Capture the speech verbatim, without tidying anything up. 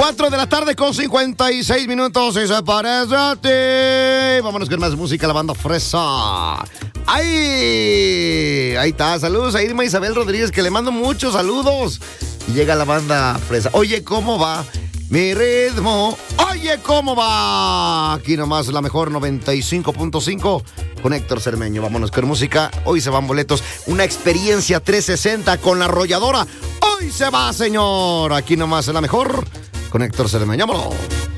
cuatro de la tarde con cincuenta y seis minutos y se parece a ti. Vámonos con más música, la banda Fresa. ¡Ay! Ahí está, saludos a Irma Isabel Rodríguez, que le mando muchos saludos. Y llega la banda Fresa. Oye, ¿cómo va mi ritmo? Oye, ¿cómo va? Aquí nomás la mejor noventa y cinco punto cinco con Héctor Cermeño. Vámonos con música. Hoy se van boletos. Una experiencia trescientos sesenta con la arrolladora. Hoy se va, señor. Aquí nomás la mejor con Héctor Cermeño. ¡Vámonos!